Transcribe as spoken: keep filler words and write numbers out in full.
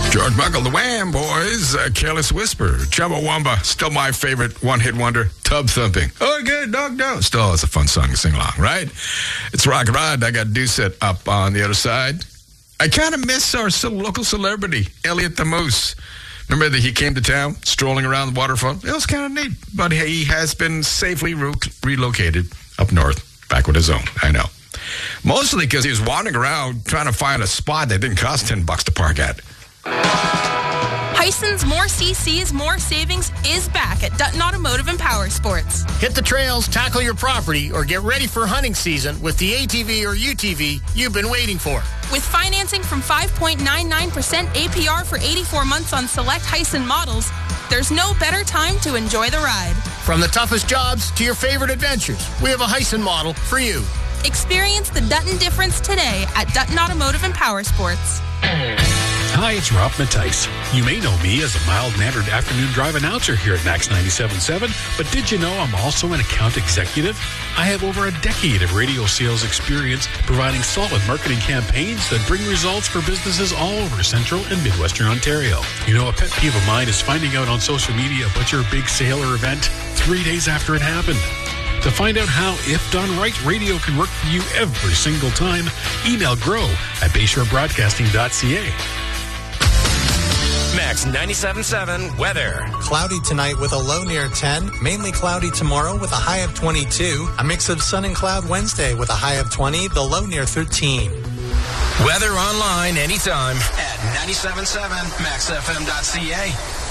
George Michael, the Wham Boys, uh, Careless Whisper, Chumbawamba, still my favorite one-hit wonder, Tub Thumping. Oh, good, dog, no. Still, it's a fun song to sing along, right? It's Rock and Rod. I got Doucette up on the other side. I kind of miss our local celebrity, Elliot the Moose. Remember that he came to town, strolling around the waterfront? It was kind of neat, but he has been safely re- relocated up north, back with his own, I know. Mostly because he was wandering around trying to find a spot that didn't cost ten bucks to park at. Hison's More C Cs, More Savings is back at Dutton Automotive and Power Sports. Hit the trails, tackle your property, or get ready for hunting season with the A T V or U T V you've been waiting for. With financing from five point nine nine percent A P R for eighty-four months on select Hyson models, there's no better time to enjoy the ride. From the toughest jobs to your favorite adventures, we have a Hyson model for you. Experience the Dutton difference today at Dutton Automotive and Power Sports. Hi, it's Rob Mattice. You may know me as a mild-mannered afternoon drive announcer here at Max ninety-seven point seven, but did you know I'm also an account executive? I have over a decade of radio sales experience providing solid marketing campaigns that bring results for businesses all over Central and Midwestern Ontario. You know, a pet peeve of mine is finding out on social media about your big sale or event three days after it happened. To find out how, if done right, radio can work for you every single time, email grow at bayshore broadcasting dot c a. Max ninety-seven point seven weather. Cloudy tonight with a low near ten. Mainly cloudy tomorrow with a high of twenty-two. A mix of sun and cloud Wednesday with a high of twenty. The low near thirteen. Weather online anytime at ninety-seven point seven max f m dot c a.